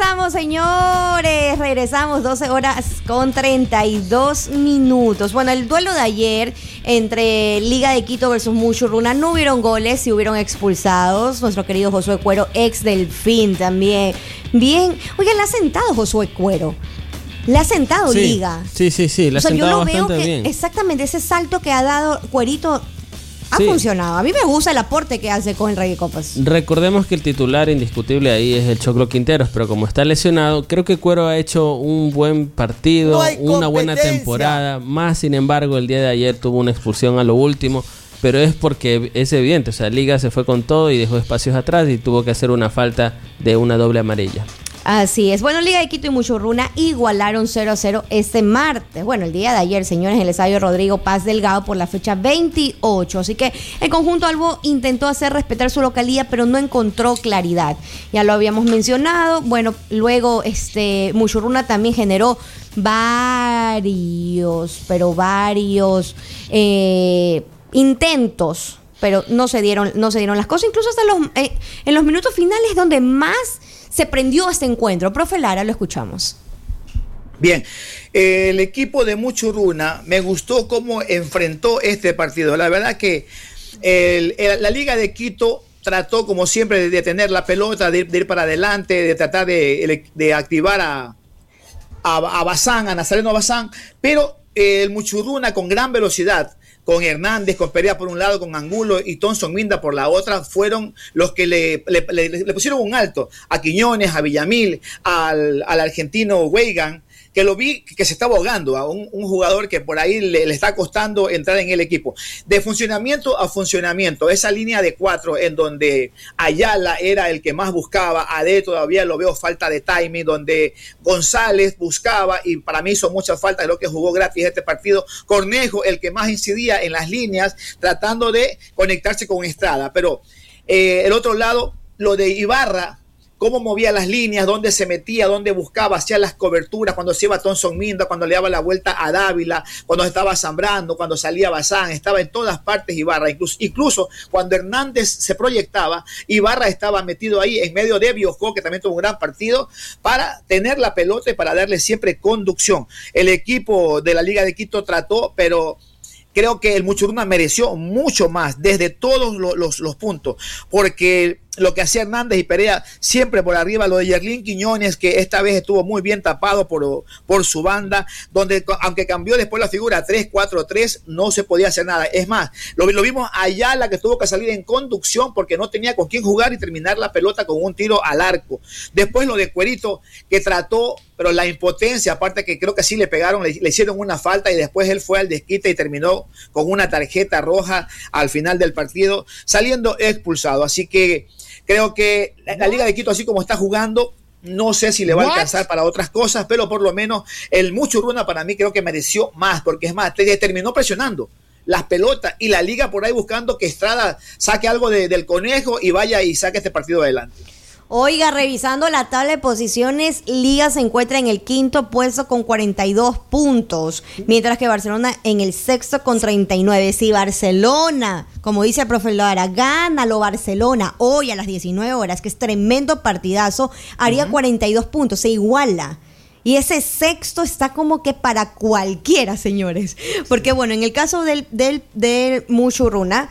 Regresamos, señores. Regresamos 12 horas con 32 minutos. Bueno, el duelo de ayer entre Liga de Quito versus Muchurruna no hubieron goles y hubieron expulsados. Nuestro querido Josué Cuero, ex Delfín también. Bien. Oigan, le ha sentado Josué Cuero. Le ha sentado Liga. Sí. Le ha sentado bastante bien. Exactamente, ese salto que ha dado Cuerito ha funcionado. A mí me gusta el aporte que hace con el Rey de Copas. Recordemos que el titular indiscutible ahí es el Choclo Quinteros, pero como está lesionado, creo que Cuero ha hecho un buen partido, una buena temporada. Más, sin embargo, el día de ayer tuvo una expulsión a lo último, pero es porque es evidente, o sea, Liga se fue con todo y dejó espacios atrás y tuvo que hacer una falta de una doble amarilla. Así es. Bueno, Liga de Quito y Muchurruna igualaron 0-0 este martes. Bueno, el día de ayer, señores, en el estadio Rodrigo Paz Delgado por la fecha 28. Así que el conjunto albo intentó hacer respetar su localía, pero no encontró claridad. Ya lo habíamos mencionado. Bueno, luego Muchurruna también generó varios intentos, pero no se dieron las cosas. Incluso hasta en los minutos finales donde más se prendió este encuentro. Profe Lara, lo escuchamos. Bien, el equipo de Muchurruna me gustó cómo enfrentó este partido. La verdad que la Liga de Quito trató, como siempre, de tener la pelota, de ir para adelante, de tratar de activar a Bazán, a Nazareno Bazán, pero el Muchurruna con gran velocidad, con Hernández, con Perea por un lado, con Angulo y Thomson Minda por la otra, fueron los que le pusieron un alto a Quiñones, a Villamil, al argentino Weigan, que lo vi que se estaba ahogando, a un jugador que por ahí le está costando entrar en el equipo. De funcionamiento a funcionamiento, esa línea de 4 en donde Ayala era el que más buscaba, Ade todavía lo veo falta de timing, donde González buscaba y para mí hizo mucha falta, creo que jugó gratis este partido. Cornejo, el que más incidía en las líneas, tratando de conectarse con Estrada, pero el otro lado, lo de Ibarra, cómo movía las líneas, dónde se metía, dónde buscaba, hacía las coberturas, cuando se iba Thomson Minda, cuando le daba la vuelta a Dávila, cuando estaba Zambrano, cuando salía Bazán, estaba en todas partes Ibarra, incluso cuando Hernández se proyectaba, Ibarra estaba metido ahí en medio de Biosco, que también tuvo un gran partido, para tener la pelota y para darle siempre conducción. El equipo de la Liga de Quito trató, pero creo que el Muchurruna mereció mucho más desde todos los puntos, porque lo que hacía Hernández y Perea siempre por arriba, lo de Yerlín Quiñones, que esta vez estuvo muy bien tapado por su banda, donde aunque cambió después la figura 3-4-3, no se podía hacer nada. Es más, lo vimos a Ayala, que tuvo que salir en conducción porque no tenía con quién jugar y terminar la pelota con un tiro al arco. Después lo de Cuerito, que trató, pero la impotencia, aparte que creo que sí le pegaron, le hicieron una falta y después él fue al desquite y terminó con una tarjeta roja al final del partido, saliendo expulsado. Así que creo que la Liga de Quito, así como está jugando, no sé si le va a alcanzar para otras cosas, pero por lo menos el Muchurruna para mí creo que mereció más, porque es más, terminó presionando las pelotas y la Liga por ahí buscando que Estrada saque algo del conejo y vaya y saque este partido adelante. Oiga, revisando la tabla de posiciones, Liga se encuentra en el quinto puesto con 42 puntos, mientras que Barcelona en el sexto con 39. Si Barcelona, como dice el profe Lara, gana lo Barcelona hoy a las 19 horas, que es tremendo partidazo, haría 42 puntos, se iguala. Y ese sexto está como que para cualquiera, señores. Porque, bueno, en el caso del Muchurruna,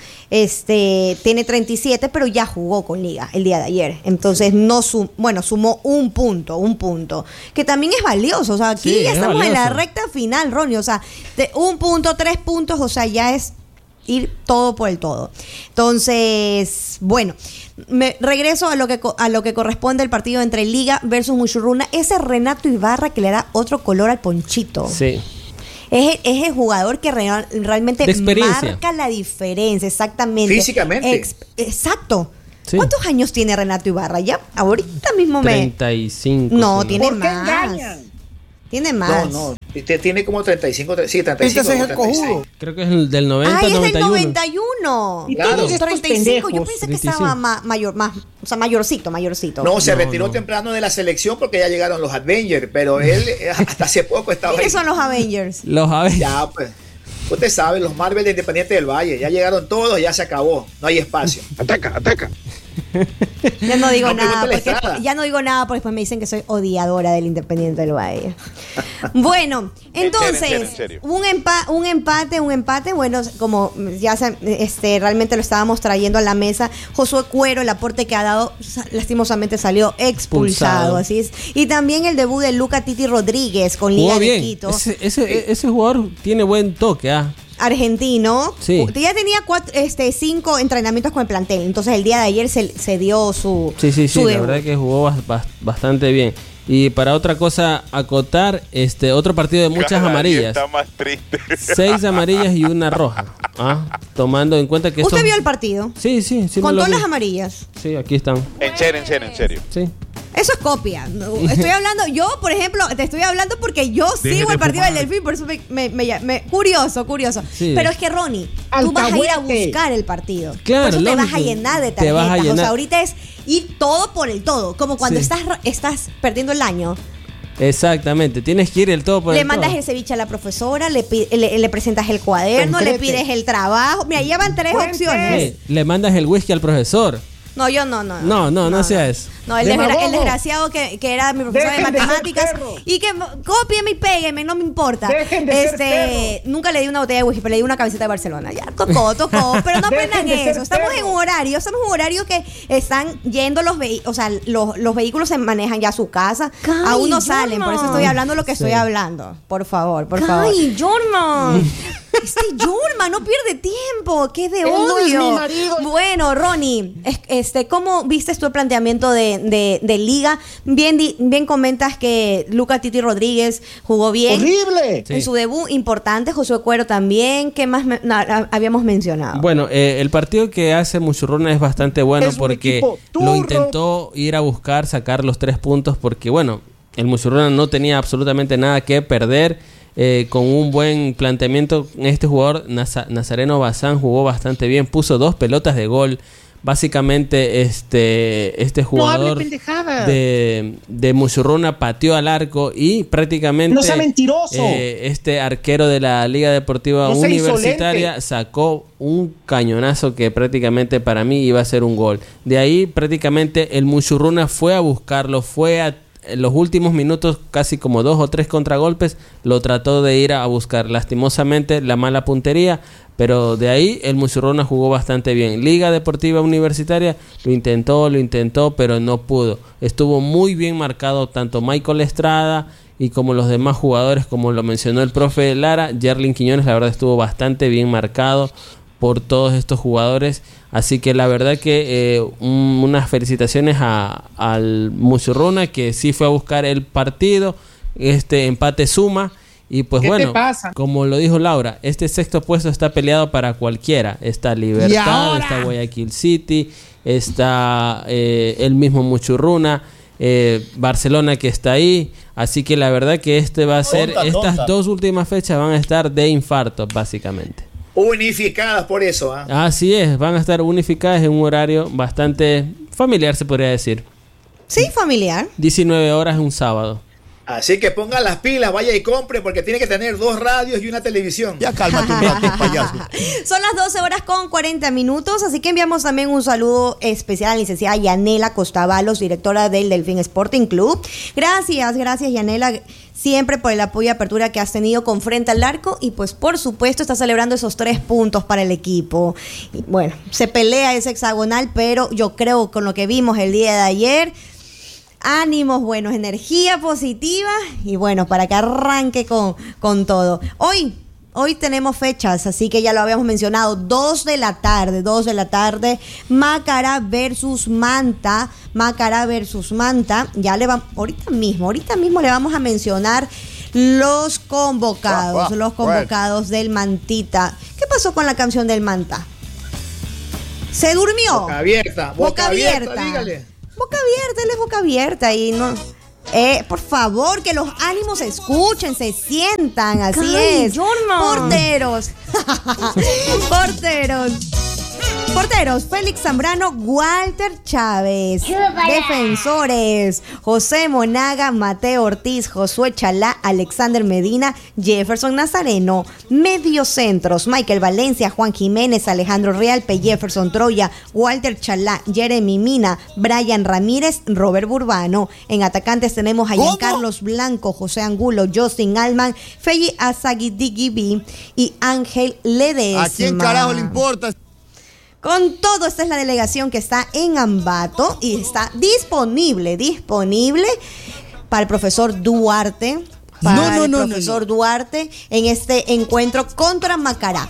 tiene 37, pero ya jugó con Liga el día de ayer. Entonces, sumó un punto. Que también es valioso. O sea, aquí ya estamos valioso en la recta final, Ronnie. O sea, un punto, 3 puntos, o sea, ya es ir todo por el todo. Entonces, bueno, me regreso a lo que corresponde el partido entre Liga versus Muchurruna. Ese Renato Ibarra que le da otro color al ponchito. Sí. Es el jugador que realmente marca la diferencia, exactamente. Físicamente. Exacto. Sí. ¿Cuántos años tiene Renato Ibarra? Ya, ahorita mismo 35. No, tiene ¿Por qué más. engañan? Tiene más. No. Tiene como 35, sí, 35. Ese es el cojudo. Creo que es el del 90, Ay, es 91. del 91. Y todos estos 35. Yo pendejos. pensé que estaba mayorcito. No, se retiró temprano de la selección porque ya llegaron los Avengers, pero él hasta hace poco estaba ¿Qué ahí. son los Avengers? Los Avengers. Ya, pues. Usted sabe, los Marvel de Independiente del Valle, ya llegaron todos, ya se acabó, no hay espacio. Ataca. Ya no digo nada, porque después me dicen que soy odiadora del Independiente del Valle. Bueno, entonces, en serio. un empate, bueno, como ya realmente lo estábamos trayendo a la mesa. Josué Cuero, el aporte que ha dado, lastimosamente salió expulsado, así es. Y también el debut de Luca Titi Rodríguez con Liga de Quito. Ese jugador tiene buen toque, argentino. Sí. Ya tenía 5 entrenamientos con el plantel. Entonces el día de ayer se dio su Sí, su la verdad que jugó bastante bien. Y para otra cosa, acotar, otro partido de muchas amarillas. Está más triste. 6 amarillas y una roja. Tomando en cuenta que ¿Usted vio el partido? Sí. ¿Con todas las amarillas? Sí, aquí están. En serio. Sí. Eso es copia. Estoy hablando, yo, por ejemplo, te estoy hablando porque yo sigo el partido del Delfín, por eso me curioso. Sí. Pero es que, Ronnie, tú vas a ir a buscar el partido. Claro, por eso lógico. te vas a llenar de tarjetas. O sea, ahorita es ir todo por el todo. Como cuando estás perdiendo el año. Exactamente, tienes que ir el todo por el todo. Le mandas el ceviche a la profesora, le presentas el cuaderno, le pides el trabajo. Mira, ya van 3 opciones. Sí, le mandas el whisky al profesor. No, yo no. No sea eso. No, el desgraciado que era mi profesor de matemáticas y que cópieme y pégueme, no me importa. Nunca le di una botella de whisky, pero le di una camiseta de Barcelona. Ya, tocó. Pero no aprendan eso. Estamos en un horario que están yendo los vehículos se manejan ya a su casa. Aún no salen, por eso estoy hablando lo que estoy hablando. Por favor. ¡Ay, Jorman! Jorman no pierde tiempo, qué de odio. No es mi marido. Bueno, Ronnie, ¿cómo viste tú el planteamiento de Liga? Bien comentas que Luca Titi Rodríguez jugó bien. ¡Horrible! En su debut importante, Josué Cuero también. ¿Qué más habíamos mencionado? Bueno, el partido que hace Muchurruna es bastante bueno porque lo intentó ir a buscar, sacar los 3 puntos porque, bueno, el Muchurruna no tenía absolutamente nada que perder. Con un buen planteamiento, este jugador Nazareno Bazán jugó bastante bien, puso 2 pelotas de gol. Básicamente este jugador de Muchurruna pateó al arco y prácticamente ¡no sea mentiroso! Este arquero de la Liga Deportiva Universitaria sacó un cañonazo que prácticamente para mí iba a ser un gol. De ahí prácticamente el Muchurruna fue a buscarlo, en los últimos minutos, casi como 2 o 3 contragolpes, lo trató de ir a buscar. Lastimosamente, la mala puntería, pero de ahí el Muchurruna jugó bastante bien. Liga Deportiva Universitaria lo intentó, pero no pudo. Estuvo muy bien marcado tanto Michael Estrada y como los demás jugadores, como lo mencionó el profe Lara. Yerlin Quiñones, la verdad, estuvo bastante bien marcado por todos estos jugadores. Así que la verdad que unas felicitaciones al Muchurruna, que sí fue a buscar el partido. Empate suma. Y pues bueno, como lo dijo Laura, este 6º puesto está peleado para cualquiera. Está Libertad, está Guayaquil City, está el mismo Muchurruna, Barcelona que está ahí. Así que la verdad que estas 2 últimas fechas van a estar de infarto, básicamente. Unificadas por eso, Así es, van a estar unificadas en un horario bastante familiar, se podría decir. Sí, familiar. 19 horas un sábado. Así que ponga las pilas, vaya y compre, porque tiene que tener 2 radios y una televisión. Ya cálmate un rato, payaso. Son las 12 horas con 40 minutos, así que enviamos también un saludo especial a la licenciada Yanela Costavalos, directora del Delfín Sporting Club. Gracias Yanela, siempre por el apoyo y apertura que has tenido con Frente al Arco, y pues por supuesto está celebrando esos 3 puntos para el equipo. Y bueno, se pelea ese hexagonal, pero yo creo con lo que vimos el día de ayer, ánimos buenos, energía positiva y bueno, para que arranque con todo. Hoy tenemos fechas, así que ya lo habíamos mencionado, 2 de la tarde, Macará versus Manta. Ya ahorita mismo le vamos a mencionar los convocados del Mantita. ¿Qué pasó con la canción del Manta? ¿Se durmió? Boca abierta, dígale. Él es boca abierta y no. Por favor, que los ánimos se escuchen, se sientan, así es. Jorman. Porteros. Porteros, Félix Zambrano, Walter Chávez. Defensores, José Monaga, Mateo Ortiz, Josué Chalá, Alexander Medina, Jefferson Nazareno. Mediocentros, Michael Valencia, Juan Jiménez, Alejandro Realpe, Jefferson Troya, Walter Chalá, Jeremy Mina, Brian Ramírez, Robert Burbano. En atacantes tenemos a Giancarlos Blanco, José Angulo, Justin Alman, Feyi Azagidigibi y Ángel Ledesma. ¿A quién carajo le importa? Con todo, esta es la delegación que está en Ambato y está disponible para el profesor Duarte. Duarte en este encuentro contra Macará.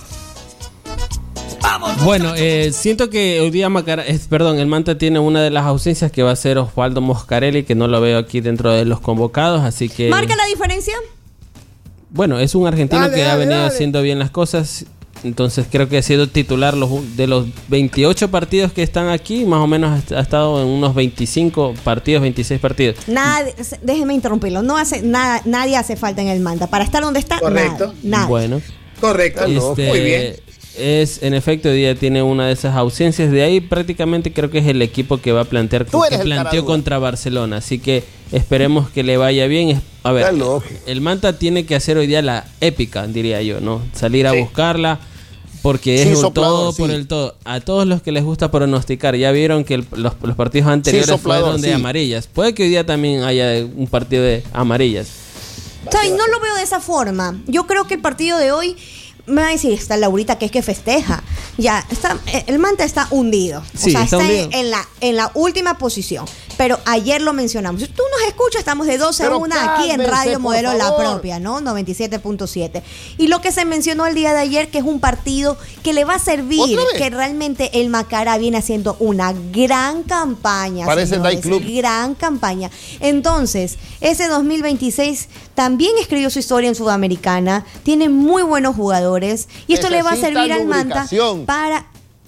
Bueno, siento que hoy día el Manta tiene una de las ausencias que va a ser Osvaldo Moscarelli, que no lo veo aquí dentro de los convocados, así que... ¿Marca la diferencia? Bueno, es un argentino que ha venido haciendo bien las cosas. Entonces creo que ha sido titular de los 28 partidos que están aquí, más o menos ha estado en unos 25 partidos, 26 partidos. Déjeme interrumpirlo, nadie hace falta en el Manta. Para estar donde está, correcto. Nada. Bueno. Correcto, muy bien. En efecto, hoy día tiene una de esas ausencias. De ahí prácticamente creo que es el equipo que va a plantear, que planteó contra Barcelona. Así que esperemos que le vaya bien. A ver, el Manta tiene que hacer hoy día la épica, diría yo, ¿no? Salir a buscarla. Porque es un todo por el todo. A todos los que les gusta pronosticar, ya vieron que los partidos anteriores fueron de amarillas. Puede que hoy día también haya un partido de amarillas. ¿Sabes? No lo veo de esa forma. Yo creo que el partido de hoy, me va a decir, está Laurita, que es que festeja. Ya, el Manta está hundido. Sí, o sea, está hundido. En la última posición. Pero ayer lo mencionamos. Si tú nos escuchas, estamos de 12 a 1 aquí en Radio Modelo La Propia, ¿no? 97.7. Y lo que se mencionó el día de ayer, que es un partido que le va a servir, que realmente el Macará viene haciendo una gran campaña. Parece el Day Club. Gran campaña. Entonces, ese 2026 también escribió su historia en Sudamericana. Tiene muy buenos jugadores. Y esto le va a servir al Manta para...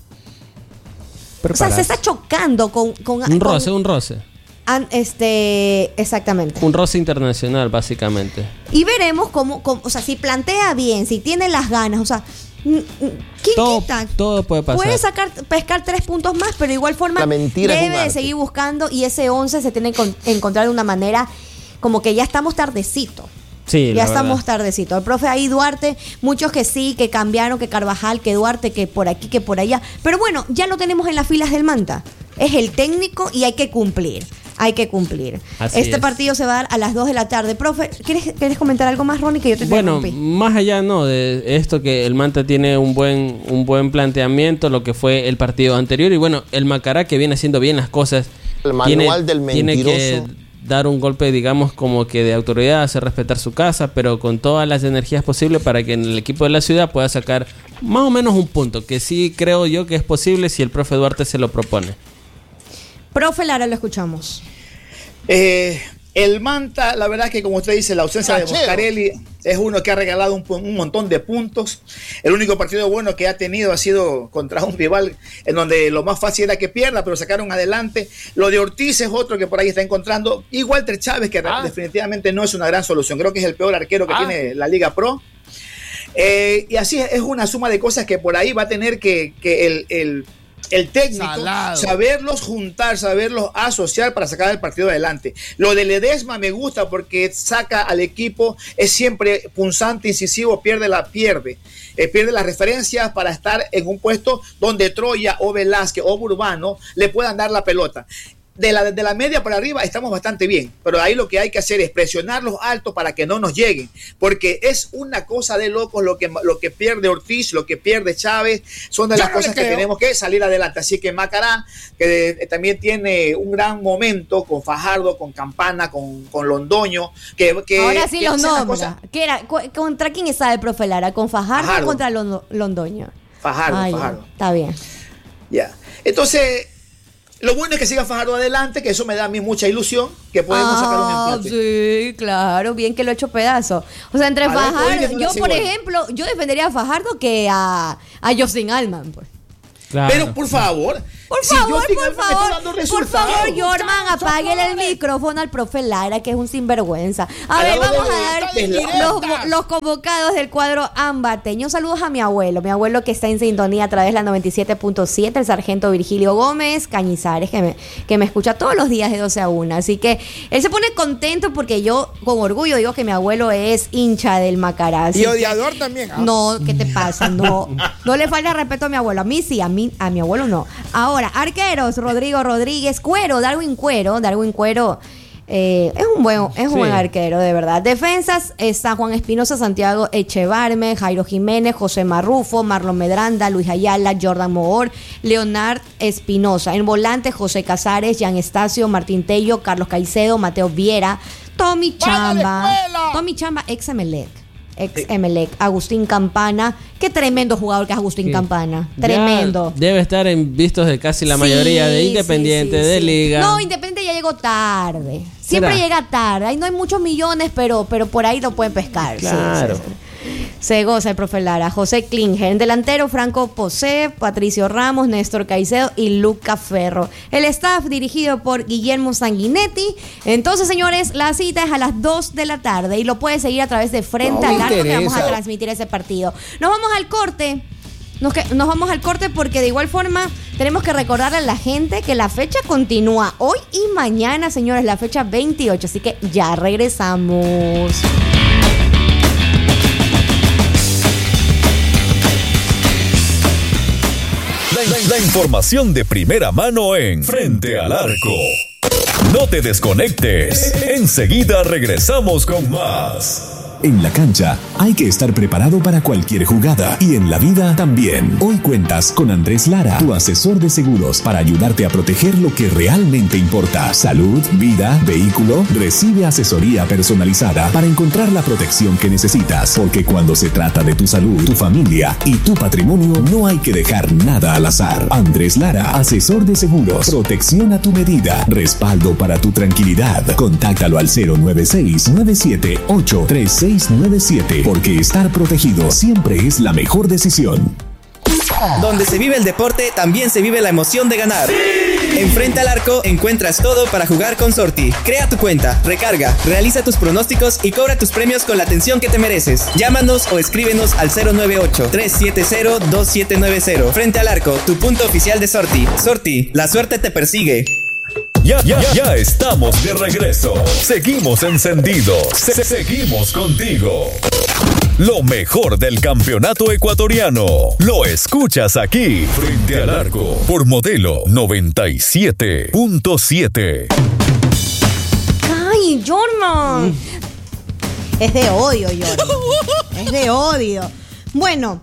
O sea, se está chocando con un roce. Exactamente. Un roce internacional, básicamente. Y veremos cómo, o sea, si plantea bien, si tiene las ganas, o sea, ¿quién quita? Todo puede pasar. Puede pescar 3 puntos más, pero de igual forma debe de seguir buscando y ese 11 se tiene que encontrar de una manera como que ya estamos tardecito. Sí, ya estamos tardecito. El profe ahí Duarte, muchos que sí, que cambiaron, que Carvajal, que Duarte, que por aquí, que por allá. Pero bueno, ya lo tenemos en las filas del Manta. Es el técnico y hay que cumplir. Este partido se va a dar a las 2 de la tarde. Profe, ¿quieres comentar algo más, Ronnie? Que yo te interrumpí. Más allá de esto, que el Manta tiene un buen planteamiento, lo que fue el partido anterior. Y bueno, el Macará, que viene haciendo bien las cosas. El manual del mentiroso. Tiene que dar un golpe, digamos, como que de autoridad, hacer respetar su casa, pero con todas las energías posibles para que en el equipo de la ciudad pueda sacar más o menos un punto, que sí creo yo que es posible si el profe Duarte se lo propone. Profe Lara, lo escuchamos. El Manta, la verdad es que como usted dice, la ausencia de Moscarelli es uno que ha regalado un montón de puntos. El único partido bueno que ha tenido ha sido contra un rival en donde lo más fácil era que pierda, pero sacaron adelante. Lo de Ortiz es otro que por ahí está encontrando. Y Walter Chávez, que definitivamente no es una gran solución. Creo que es el peor arquero que tiene la Liga Pro. Y así es una suma de cosas que por ahí va a tener que el técnico saberlos juntar, saberlos asociar para sacar el partido adelante. Lo de Ledesma me gusta porque saca al equipo, es siempre punzante, incisivo, pierde las referencias para estar en un puesto donde Troya o Velázquez o Burbano le puedan dar la pelota. De la media para arriba estamos bastante bien, pero ahí lo que hay que hacer es presionarlos altos para que no nos lleguen, porque es una cosa de locos lo que pierde Ortiz, lo que pierde Chávez, son de las cosas que tenemos que salir adelante. Así que Macará, que también tiene un gran momento con Fajardo, con Campana, con Londoño, que ahora sí los nombra. ¿Contra quién está el profe Lara? ¿Con Fajardo o contra Londoño? Fajardo. Está bien. Ya. Entonces, lo bueno es que siga Fajardo adelante, que eso me da a mí mucha ilusión, que podemos sacar un empate. Sí, claro, bien que lo he hecho pedazo. O sea, entre Fajardo, yo por ejemplo, yo defendería a Fajardo que a Justin Alman, pues. Claro. Pero por favor, Por favor, Jorman, apáguele el micrófono al profe Lara, que es un sinvergüenza. A ver, vamos a dar los convocados del cuadro ambateño. Saludos a mi abuelo que está en sintonía a través de la 97.7, el sargento Virgilio Gómez Cañizares, que me escucha todos los días de 12 a 1. Así que él se pone contento porque yo con orgullo digo que mi abuelo es hincha del Macará. Y odiador también. No, ¿qué te pasa? No le falta respeto a mi abuelo. A mí sí, a mi abuelo no. Ahora, arqueros, Rodrigo Rodríguez, Darwin Cuero es un buen arquero, de verdad. Defensas está Juan Espinosa, Santiago Echevarme, Jairo Jiménez, José Marrufo, Marlon Medranda, Luis Ayala, Jordan Moor, Leonard Espinosa. En volante, José Casares, Jan Estacio, Martín Tello, Carlos Caicedo, Mateo Viera, Tommy Chamba, ex Emelec, Agustín Campana. Qué tremendo jugador que es Agustín Campana. Tremendo. Ya debe estar en vistos de casi la mayoría de Independiente, de Liga. No, Independiente ya llegó tarde. Siempre llega tarde. Ahí no hay muchos millones, pero por ahí lo pueden pescar. Claro. Sí. Se goza el profe Lara. José Klinger. En delantero, Franco Posé, Patricio Ramos, Néstor Caicedo y Luca Ferro. El staff dirigido por Guillermo Sanguinetti. Entonces, señores, la cita es a las 2 de la tarde y lo puedes seguir a través de Frente al Arco, que vamos a transmitir ese partido. Nos vamos al corte. Nos vamos al corte porque de igual forma tenemos que recordarle a la gente que la fecha continúa hoy y mañana, señores, la fecha 28. Así que ya regresamos. La información de primera mano en Frente al Arco. No te desconectes. Enseguida regresamos con más. En la cancha hay que estar preparado para cualquier jugada y en la vida también. Hoy cuentas con Andrés Lara, tu asesor de seguros, para ayudarte a proteger lo que realmente importa. Salud, vida, vehículo. Recibe asesoría personalizada para encontrar la protección que necesitas. Porque cuando se trata de tu salud, tu familia y tu patrimonio, no hay que dejar nada al azar. Andrés Lara, asesor de seguros. Protección a tu medida. Respaldo para tu tranquilidad. Contáctalo al 096-978-3697. Porque estar protegido siempre es la mejor decisión. Donde se vive el deporte, también se vive la emoción de ganar. ¡Sí! En Frente al Arco encuentras todo para jugar con Sorti. Crea tu cuenta, recarga, realiza tus pronósticos y cobra tus premios con la atención que te mereces. Llámanos o escríbenos al 098-370-2790. Frente al Arco, tu punto oficial de Sorti. Sorti, la suerte te persigue. Ya estamos de regreso. Seguimos encendidos. Seguimos contigo. Lo mejor del campeonato ecuatoriano lo escuchas aquí. Frente al Arco por Modelo 97.7. ¡Ay, Jorman! Es de odio, Jorman. Es de odio. Bueno,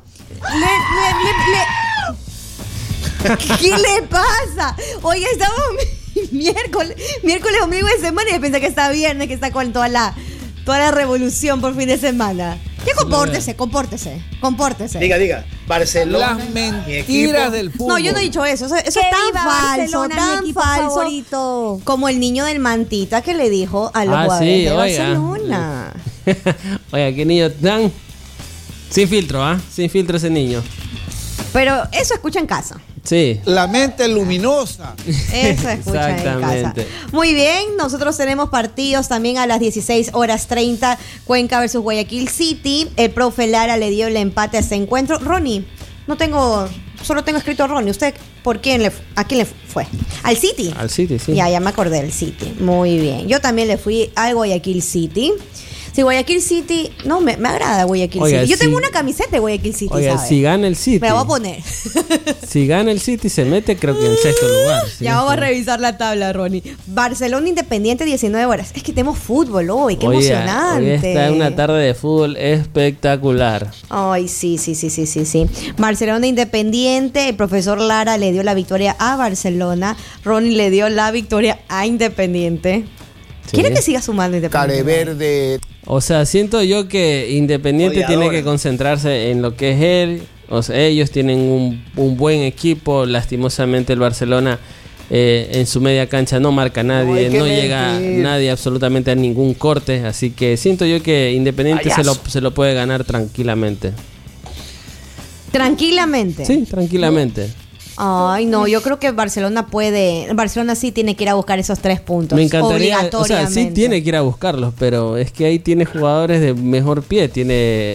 ¿qué le pasa? Hoy estamos miércoles, ombligo de semana y pensé que está viernes, que está con toda la revolución por fin de semana. Ya compórtese. Diga. Barcelona. Las mentiras del fútbol. No, yo no he dicho eso. Eso es tan falso, favorito. como el niño del mantita que le dijo a los jugadores de Barcelona. Oiga, qué niño tan sin filtro, sin filtro ese niño. Pero eso escucha en casa. Sí. La mente luminosa. Eso escucha en casa. Muy bien, nosotros tenemos partidos también a las 16:30. Cuenca versus Guayaquil City. El profe Lara le dio el empate a ese encuentro. Ronnie, solo tengo escrito Ronnie. ¿Usted a quién le fue? ¿Al City? Al City, sí. Ya me acordé del City. Muy bien. Yo también le fui al Guayaquil City. Sí, Guayaquil City, no, me agrada Guayaquil City. Yo tengo una camiseta de Guayaquil City, ¿sabes? Si gana el City. Me la voy a poner. Si gana el City, se mete, creo que en sexto lugar. Ya vamos a revisar la tabla, Ronnie. Barcelona Independiente, 19 horas. Es que tenemos fútbol hoy, qué emocionante. Hoy está una tarde de fútbol espectacular. Ay, sí. Barcelona Independiente, el profesor Lara le dio la victoria a Barcelona. Ronnie le dio la victoria a Independiente. Sí. ¿Quiere que siga sumando Independiente? Careverde. O sea, siento yo que Independiente tiene que concentrarse en lo que es él. O sea, ellos tienen un buen equipo. Lastimosamente el Barcelona en su media cancha no marca a nadie. No llega nadie absolutamente a ningún corte. Así que siento yo que Independiente se lo puede ganar tranquilamente. ¿Tranquilamente? Sí, tranquilamente. Ay, no, yo creo que Barcelona sí tiene que ir a buscar esos 3 puntos. Me encantaría, o sea, obligatoriamente. sí tiene que ir a buscarlos, pero es que ahí tiene jugadores de mejor pie, tiene